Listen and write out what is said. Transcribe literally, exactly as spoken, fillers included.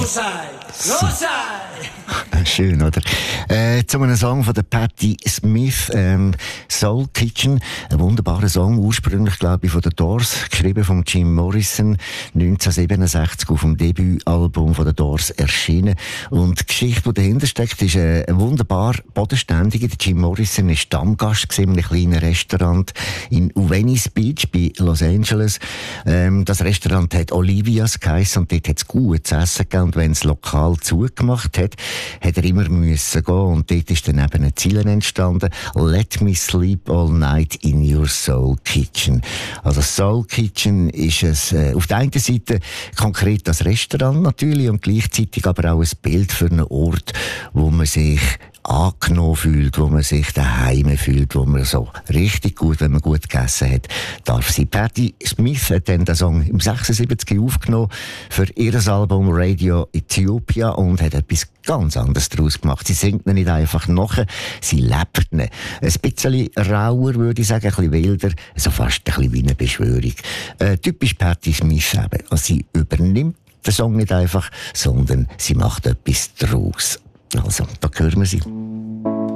sei, los sei! Schön, oder? Äh, zu einem Song von der Patti Smith, ähm, Soul Kitchen. Ein wunderbarer Song, ursprünglich, glaube ich, von den Doors, geschrieben von Jim Morrison, neunzehnhundertsiebenundsechzig auf dem Debütalbum von den Doors erschienen. Und die Geschichte, die dahinter steckt, ist äh, ein wunderbar bodenständiger. Der Jim Morrison war Stammgast in einem kleinen Restaurant in Venice Beach bei Los Angeles. Ähm, das Restaurant hat Olivia's geheissen und dort hat es gut zu essen gegeben. Und wenn das Lokal zugemacht hat, hat er immer müssen gehen. Und dort ist dann eben ein Ziel entstanden. Let me sleep all night in your Soul Kitchen. Also Soul Kitchen ist es äh, auf der einen Seite konkret das Restaurant natürlich und gleichzeitig aber auch ein Bild für einen Ort, wo man sich angenommen fühlt, wo man sich daheim fühlt, wo man so richtig gut, wenn man gut gegessen hat, darf sie. Patti Smith hat dann den Song im sechsundsiebzig aufgenommen für ihr Album Radio Ethiopia und hat etwas ganz anderes daraus gemacht. Sie singt ihn nicht einfach nach, sie lebt ihn. Ein bisschen rauer, würde ich sagen, ein bisschen wilder, so fast ein bisschen wie eine Beschwörung. Äh, typisch Patti Smith eben. Also sie übernimmt den Song nicht einfach, sondern sie macht etwas daraus. Also, da hören wir sie.